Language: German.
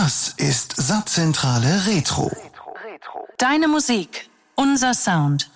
Das ist Satzzentrale Retro. Deine Musik, unser Sound.